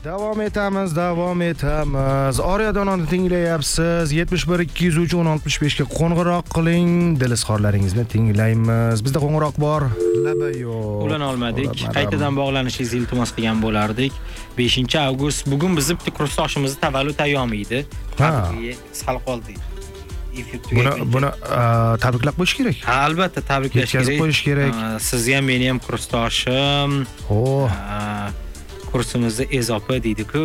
Davom etamiz. Oryadononi tinglayapsiz. 71 203 1065 ga qo'ng'iroq qiling. Dilizxorlaringizni tinglaymiz. Bizda qo'ng'iroq bor. Laba yo'q. Ulana olmadik. Qaytadan bog'lanishingizni iltimos qilgan bo'lardik. 5-avgust bugun bizni bitta kursdoshimizni tavallud ayyomi edi. Sal qoldik. Buni tabriklab qo'yish kerak. Ha, albatta tabriklash kerak. Yetkazib qo'yish kerak. Sizni ham, meni ham kursdoshim. Kursimizni ezopi deydi-ku.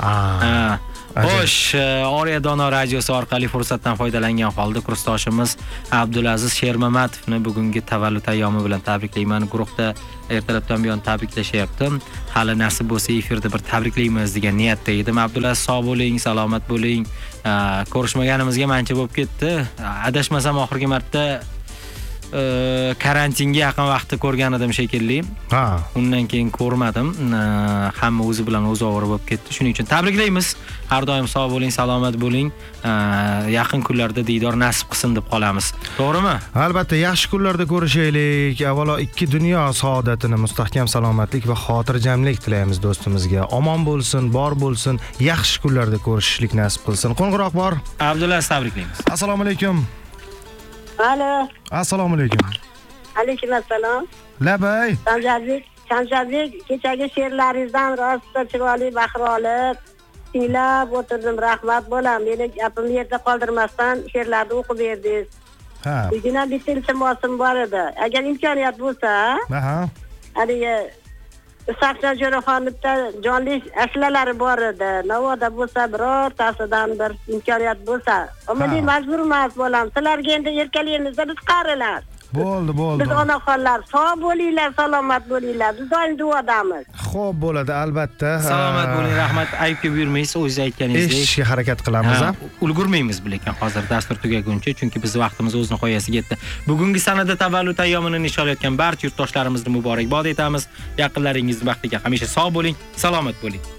Xo'sh, Oriya Dono radiosi orqali fursatdan foydalangan holda kursdoshimiz Abdulaziz Shermamatovni bugungi tavallud ayyomi bilan tabriklayman. Guruhda ertalabdan buyon tabriklashyapti. Hali nasib bo'lsa efirda bir tabriklaymiz degan niyatda edim. Abdulaziz sog' bo'ling, salomat bo'ling. Ko'rishmaganimizga ancha bo'lib ketdi. Adashmasam oxirgi marta karantinga yaqin vaqtda ko'rgan edim shekilli. Undan keyin ko'rmadim. Hamma o'zi bilan o'zi ovora bo'lib ketdi. Shuning uchun tabriklaymiz. Har doim sog' bo'ling, salomat bo'ling. Yaqin kunlarda diydor nasib qilsin deb qolamiz. To'g'rimi? Albatta, yaxshi kunlarda ko'rishaylik. Avvalo ikki dunyo saodatini, mustahkam salomatlik va xotirjamlik tilaymiz do'stimizga. Omon bo'lsin, bor bo'lsin, yaxshi kunlarda ko'rishishlik nasib qilsin. Qo'ng'iroq bor. Abdulaziz tabriklaymiz. Assalomu alaykum. Alo. Assalomu alaykum. Alaykum assalom. Labay. Sanjarbek, kechagi she'rlaringizdan rostda chiroyli bahra olib, tinglab o'tirdim. Rahmat bo'lam. Meni gapimni yerda qoldirmasdan she'rlarni o'qib berdingiz. Bugun bitta iltimosim bor edi. Agar imkoniyat bo'lsa, haligi Safna Jo'raxonovda jonli ashlalari bor edi. Navoda bo'lsa birortasidan bir imkoniyat bo'lsa, umumiy majbur emas bo'lam. Sizlarga endi erkaligimizda biz qarilar. Bo'ldi. Biz onaxonlar sog' bo'linglar, salomat bo'linglar. Biz doim duodamiz. Xo'p, bo'ladi, albatta. Salomat bo'ling, rahmat. Aybga buyurmaysiz, o'zingiz aytganingizdek. Eshitishga harakat qilamiz, ulgurmaymiz lekin hozir dastur tugaguncha, chunki biz vaqtimiz o'z nihoyasiga yetdi. Bugungi sanada tavallud ayyomini nishonlayotgan barcha yurtdoshlarimizni muborakbod etamiz. Yaqinlaringizni baxtiga hamisha sog' bo'ling, salomat bo'ling.